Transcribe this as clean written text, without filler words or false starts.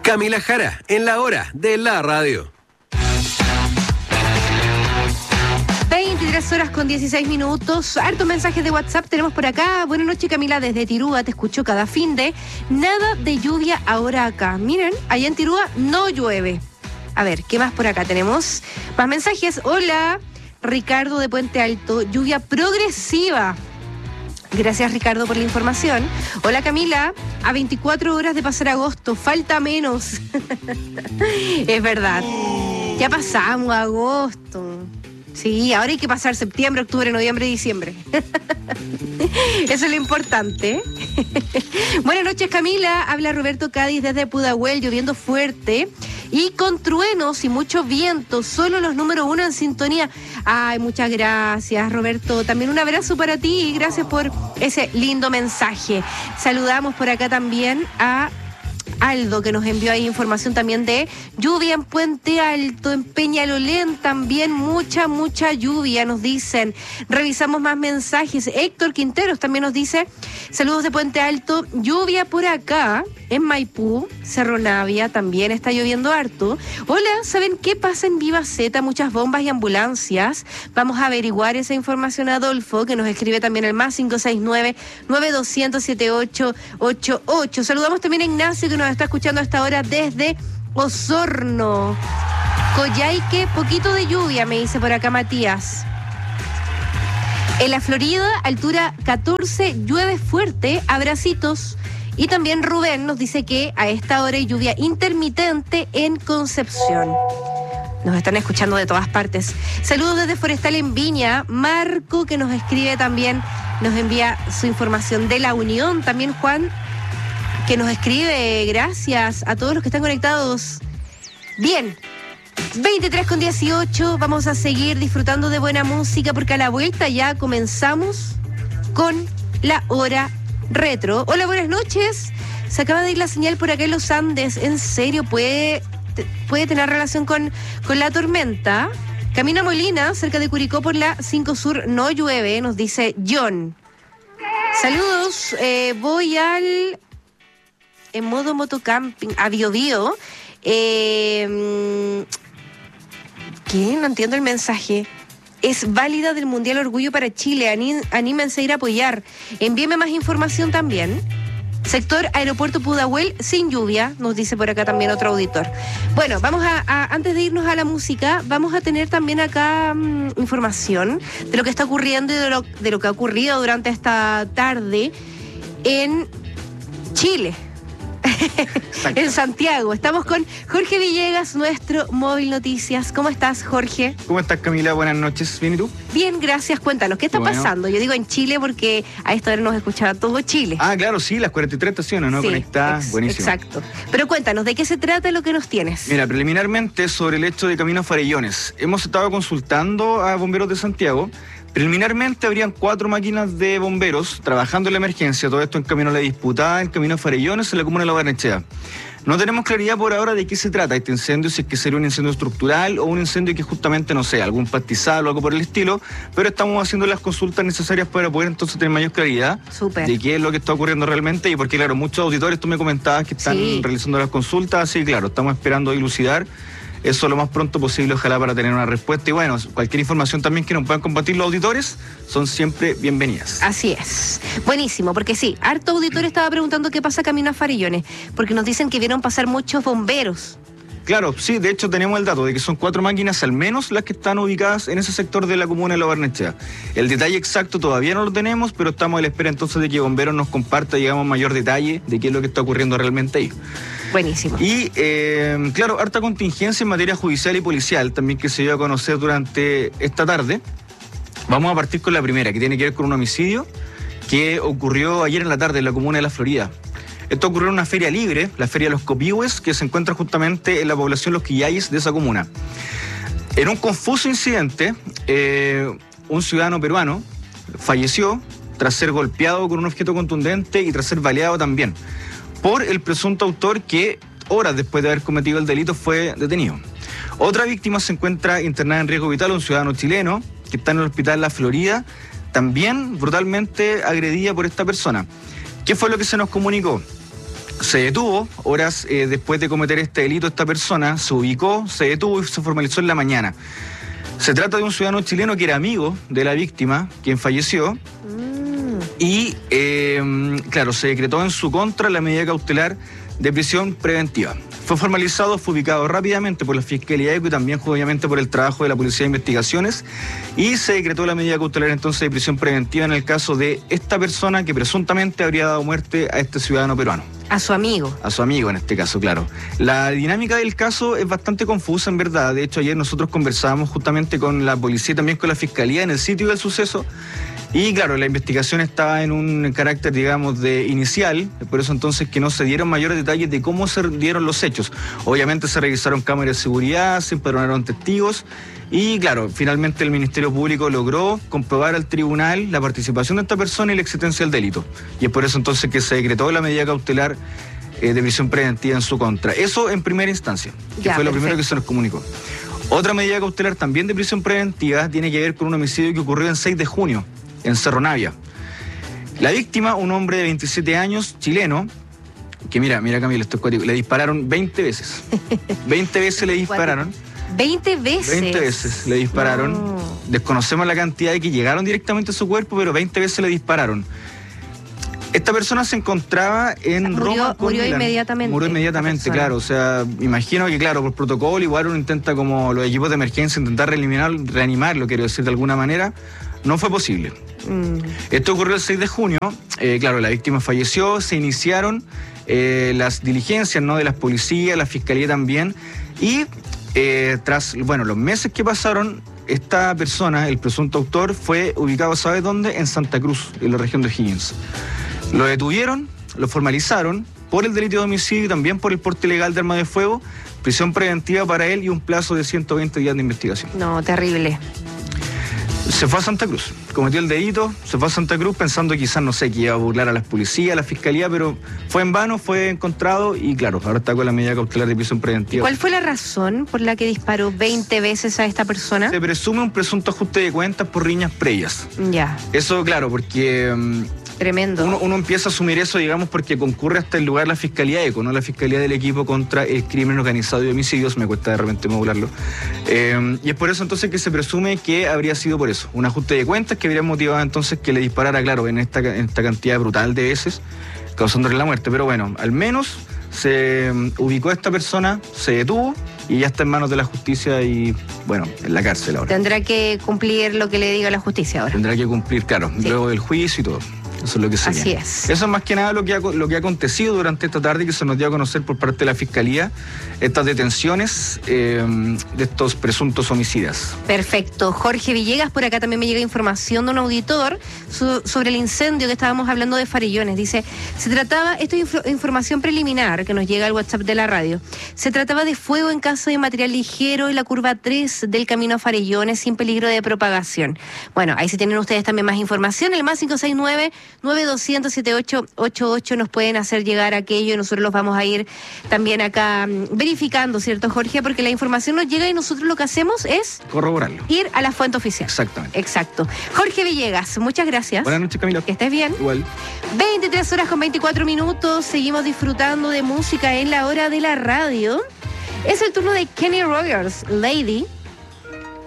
Camila Jara, en la hora de la radio. 23 horas con 16 minutos. Hartos mensajes de WhatsApp tenemos por acá. Buenas noches, Camila, desde Tirúa. Te escucho cada fin de. Nada de lluvia ahora acá. Miren, allá en Tirúa no llueve. A ver, ¿qué más por acá tenemos? Más mensajes. Hola, Ricardo de Puente Alto. Lluvia progresiva. Gracias, Ricardo, por la información. Hola, Camila. A 24 horas de pasar agosto. Falta menos. Es verdad. Ya pasamos agosto. Sí, ahora hay que pasar septiembre, octubre, noviembre, diciembre. Eso es lo importante. Buenas noches, Camila. Habla Roberto Cádiz desde Pudahuel, lloviendo fuerte y con truenos y mucho viento. Solo los número 1 en sintonía. Ay, muchas gracias, Roberto. También un abrazo para ti y gracias por ese lindo mensaje. Saludamos por acá también a Aldo, que nos envió ahí información también de lluvia en Puente Alto, en Peñalolén también mucha lluvia, nos dicen. Revisamos más mensajes. Héctor Quinteros también nos dice, saludos de Puente Alto, lluvia por acá, en Maipú, Cerro Navia, también está lloviendo harto. Hola, ¿saben qué pasa en Viva Z? Muchas bombas y ambulancias. Vamos a averiguar esa información a Adolfo, que nos escribe también el más 569-9200-7888. Saludamos también a Ignacio, que nos está escuchando a esta hora desde Osorno. Coyhaique, poquito de lluvia, me dice por acá Matías. En la Florida, altura 14, llueve fuerte, abracitos. Y también Rubén nos dice que a esta hora hay lluvia intermitente en Concepción. Nos están escuchando de todas partes. Saludos desde Forestal en Viña. Marco, que nos escribe también, nos envía su información de La Unión. También Juan, que nos escribe. Gracias a todos los que están conectados. Bien, 23:18. Vamos a seguir disfrutando de buena música porque a la vuelta ya comenzamos con la hora retro. Hola, buenas noches. Se acaba de ir la señal por acá en los Andes. ¿En serio puede tener relación con la tormenta? Camino a Molina, cerca de Curicó por la 5 Sur, no llueve, nos dice John. Saludos. Voy en modo motocamping a Biobío. ¿Qué? No entiendo el mensaje. Es válida del Mundial Orgullo para Chile. Anímense a ir a apoyar. Envíeme más información también. Sector Aeropuerto Pudahuel sin lluvia, nos dice por acá también otro auditor. Bueno, vamos antes de irnos a la música, vamos a tener también acá información de lo que está ocurriendo y de lo que ha ocurrido durante esta tarde en Chile. En Santiago. Estamos con Jorge Villegas, nuestro Móvil Noticias. ¿Cómo estás, Jorge? ¿Cómo estás, Camila? Buenas noches. ¿Bien y tú? Bien, gracias. Cuéntanos, ¿qué está pasando? Yo digo en Chile porque a esta hora nos escuchaba todo Chile. Ah, claro, sí, las 43 estaciones, ¿no? Sí, Conectadas, buenísimo. Exacto. Pero cuéntanos, ¿de qué se trata lo que nos tienes? Mira, preliminarmente sobre el hecho de Camino a Farellones. Hemos estado consultando a bomberos de Santiago. Preliminarmente habrían 4 máquinas de bomberos trabajando en la emergencia, todo esto en Camino a la Disputada, en Camino a Farellones, en la comuna de La Barnechea. No tenemos claridad por ahora de qué se trata este incendio, si es que sería un incendio estructural o un incendio que justamente, no sé, algún pastizal o algo por el estilo, pero estamos haciendo las consultas necesarias para poder entonces tener mayor claridad de qué es lo que está ocurriendo realmente y porque, claro, muchos auditores, tú me comentabas que están realizando las consultas, sí, claro, estamos esperando dilucidar eso lo más pronto posible, ojalá, para tener una respuesta. Y bueno, cualquier información también que nos puedan compartir los auditores son siempre bienvenidas. Así es. Buenísimo, porque sí, harto auditor estaba preguntando qué pasa Camino a Farellones, porque nos dicen que vieron pasar muchos bomberos. Claro, sí, de hecho tenemos el dato de que son 4 máquinas al menos las que están ubicadas en ese sector de la comuna de La Barnechea. El detalle exacto todavía no lo tenemos, pero estamos a la espera entonces de que Bomberos nos comparta, digamos, mayor detalle de qué es lo que está ocurriendo realmente ahí. Buenísimo. Y, claro, harta contingencia en materia judicial y policial, también que se dio a conocer durante esta tarde. Vamos a partir con la primera, que tiene que ver con un homicidio que ocurrió ayer en la tarde en la comuna de La Florida. Esto ocurrió en una feria libre, la Feria de los Copihues, que se encuentra justamente en la población Los Quillayes de esa comuna. En un confuso incidente, un ciudadano peruano falleció tras ser golpeado con un objeto contundente y tras ser baleado también por el presunto autor que, horas después de haber cometido el delito, fue detenido. Otra víctima se encuentra internada en riesgo vital, un ciudadano chileno que está en el hospital La Florida, también brutalmente agredida por esta persona. ¿Qué fue lo que se nos comunicó? Se detuvo horas después de cometer este delito. Esta persona se ubicó, se detuvo y se formalizó en la mañana. Se trata de un ciudadano chileno que era amigo de la víctima, quien falleció. Y, claro, se decretó en su contra la medida cautelar de prisión preventiva. Fue formalizado, fue ubicado rápidamente por la Fiscalía ECO y también obviamente por el trabajo de la Policía de Investigaciones, y se decretó la medida cautelar entonces de prisión preventiva en el caso de esta persona que presuntamente habría dado muerte a este ciudadano peruano. A su amigo. A su amigo en este caso, claro. La dinámica del caso es bastante confusa en verdad. De hecho, ayer nosotros conversábamos justamente con la policía y también con la Fiscalía en el sitio del suceso. Y claro, la investigación estaba en un carácter, digamos, de inicial, por eso entonces que no se dieron mayores detalles de cómo se dieron los hechos. Obviamente se revisaron cámaras de seguridad, se empadronaron testigos y claro, finalmente el Ministerio Público logró comprobar al tribunal la participación de esta persona y la existencia del delito. Y es por eso entonces que se decretó la medida cautelar de prisión preventiva en su contra. Eso en primera instancia, que ya, fue lo perfecto. primero que se nos comunicó. Otra medida cautelar también de prisión preventiva tiene que ver con un homicidio que ocurrió en 6 de junio. En Cerro Navia. La víctima, un hombre de 27 años, chileno, que mira Camilo, esto es cuático, le dispararon 20 veces. 20 veces le dispararon. 20 veces. 20 veces le dispararon. No. Desconocemos la cantidad de que llegaron directamente a su cuerpo, pero 20 veces le dispararon. Esta persona se encontraba en Roma. Murió inmediatamente. Murió inmediatamente, claro. O sea, imagino que, claro, por protocolo, igual uno intenta, como los equipos de emergencia, intentar reanimarlo, quiero decir, de alguna manera. No fue posible. Esto ocurrió el 6 de junio. Claro, la víctima falleció, se iniciaron las diligencias, ¿no?, de las policías, la fiscalía también. Y tras, los meses que pasaron, esta persona, el presunto autor, fue ubicado, ¿sabes dónde? En Santa Cruz, en la región de O'Higgins. Lo detuvieron, lo formalizaron por el delito de homicidio y también por el porte ilegal de arma de fuego, prisión preventiva para él y un plazo de 120 días de investigación. No, terrible. Se fue a Santa Cruz, cometió el delito, se fue a Santa Cruz pensando quizás, no sé, que iba a burlar a las policías, a la fiscalía, pero fue en vano, fue encontrado y claro, ahora está con la medida cautelar de prisión preventiva. ¿Cuál fue la razón por la que disparó 20 veces a esta persona? Se presume un presunto ajuste de cuentas por riñas previas. Ya. Eso, claro, porque Tremendo. uno empieza a asumir eso, digamos, porque concurre hasta el lugar la Fiscalía ECO, ¿no? La Fiscalía del Equipo contra el Crimen Organizado y Homicidios, me cuesta de repente modularlo. Y es por eso entonces que se presume que habría sido por eso, un ajuste de cuentas que habría motivado entonces que le disparara, claro, en esta cantidad brutal de veces, causándole la muerte. Pero bueno, al menos se ubicó a esta persona, se detuvo y ya está en manos de la justicia y, bueno, en la cárcel ahora. Tendrá que cumplir lo que le diga la justicia ahora. Tendrá que cumplir, claro, Sí. luego del juicio y todo. Eso es lo que sería. Así es. Eso es más que nada lo que ha acontecido durante esta tarde, que se nos dio a conocer por parte de la Fiscalía estas detenciones de estos presuntos homicidas. Perfecto. Jorge Villegas, por acá también me llega información de un auditor sobre el incendio que estábamos hablando de Farellones. Dice, esto es información preliminar que nos llega al WhatsApp de la radio. Se trataba de fuego en casa de material ligero en la curva 3 del camino a Farellones sin peligro de propagación. Bueno, ahí si tienen ustedes también más información, el más 569-9200-7888 nos pueden hacer llegar aquello y nosotros los vamos a ir también acá verificando, ¿cierto, Jorge? Porque la información nos llega y nosotros lo que hacemos es Corroborarlo. ir a la fuente oficial. Exactamente. Exacto. Jorge Villegas, muchas gracias. Buenas noches, Camila. Que estés bien. Igual. 23 horas con 24 minutos. Seguimos disfrutando de música en la hora de la radio. Es el turno de Kenny Rogers, Lady.